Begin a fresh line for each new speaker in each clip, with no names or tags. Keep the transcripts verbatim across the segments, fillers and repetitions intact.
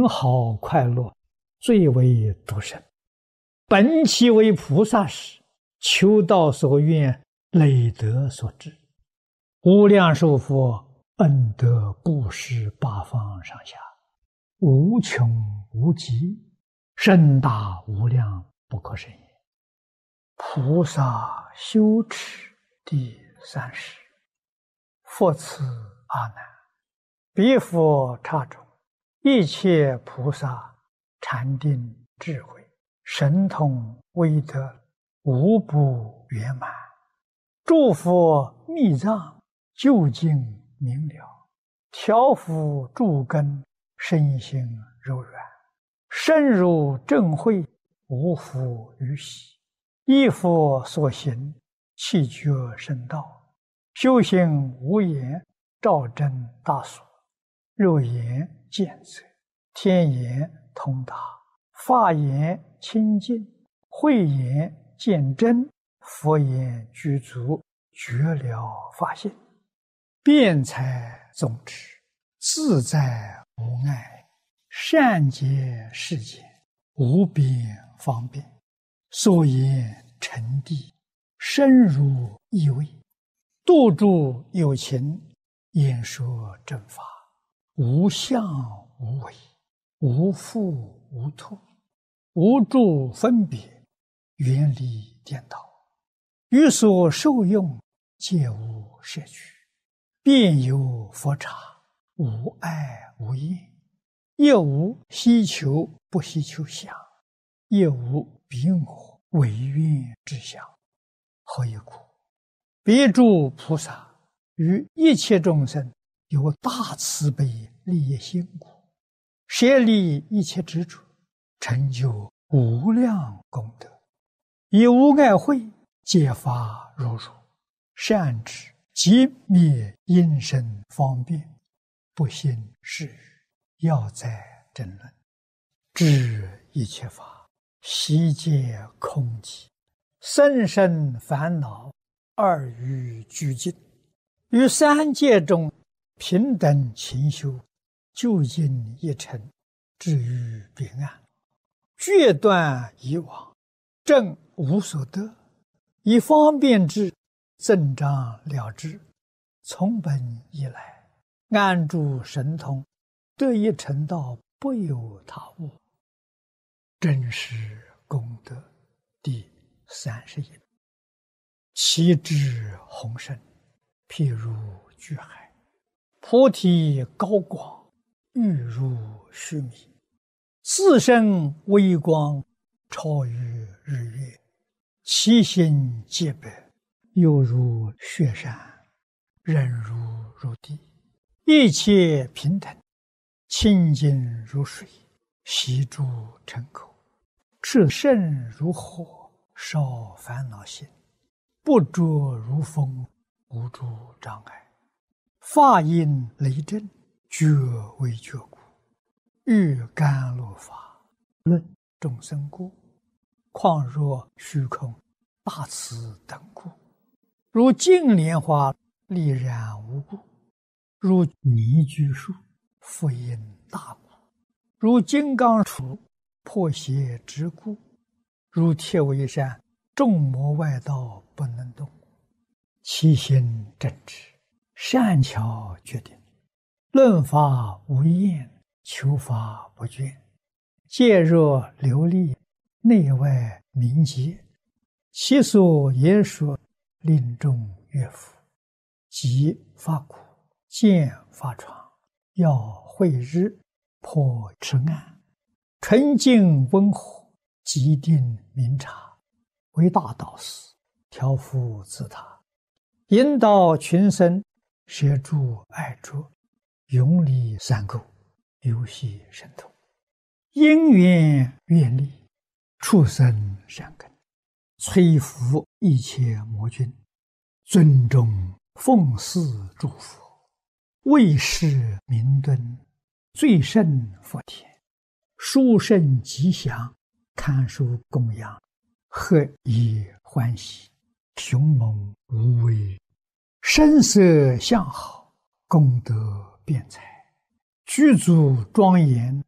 很好快乐，最为独生。本其为菩萨时，求道所愿，累德所致。无量寿佛恩德布施八方上下，无穷无极，甚大无量，不可胜也。菩萨修持第三十。复次阿难，彼佛刹中，一切菩萨禅定智慧神通威德无不圆满，诸佛密藏究竟明了，调伏诸根身心柔软，深入正慧，无复于喜。依佛所行，气觉深道，修行无言，照真大所，肉眼见色，天眼通达，法眼清净，慧眼见真，佛眼具足，觉了法性，辩才总持，自在无碍，善解世间，无边方便，所言成谛，深入意味，度诸有情，演说正法，无相无为，无复无脱，无诸分别，远离颠倒，于所受用皆无摄取，遍有佛刹，无碍无厌，亦无希求不希求相，亦无彼我唯愿之相。何以故？彼诸菩萨于一切众生有大慈悲利益心故，舍离一切执着，成就无量功德，以无碍慧揭发如如，善知即灭因身方便，不信是语，要在争论，知一切法悉皆空寂，甚深烦恼，二欲俱尽，于三界中平等勤修，究竟一尘，至于彼岸，决断以往，正无所得，以方便智增长了之，从本以来，安住神通，得以成道，不由他物。真实功德第三十一。其智宏深，譬如巨海，菩提高广，欲如须弥，自身微光，超于日月，其心洁白，犹如雪山，忍如如地，一切平等，清净如水，悉诸尘口，炽盛如火，烧烦恼心，不着如风，无诸障碍，法音雷震，觉为觉故，欲甘露法，论众生故，况若虚空大慈等故，如净莲花丽然无故，如泥居树复因大故，如金刚杵破邪之故，如铁围山众魔外道不能动，其心正直，善巧决定，论法无厌，求法不倦，戒若流利，内外明洁，其所言说，令众悦服，即发苦，见发疮，要慧日，破痴暗，纯净温和，极定明察，为大导师，调伏自他，引导群生，摄诸爱着，永离三垢，游戏神通，因缘愿力，畜生善根，摧伏一切魔君，尊重奉祀诸佛，为世明敦，最胜佛田，殊胜吉祥，堪属供养，何以欢喜，雄猛无畏，声色相好，功德辩才，具足庄严，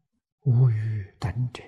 无与等者。